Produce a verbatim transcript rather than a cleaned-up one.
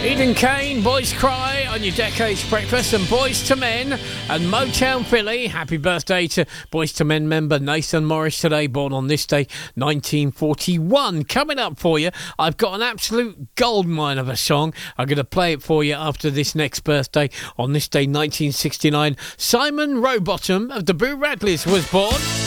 Eden Kane, Boys Cry on your Decades Breakfast, and Boys to Men and Motown Philly. Happy birthday to Boys to Men member Nathan Morris today, born on this day, nineteen forty-one. Coming up for you, I've got an absolute goldmine of a song. I'm going to play it for you after this next birthday. On this day, nineteen sixty-nine, Simon Rowbottom of the Boo Radleys was born.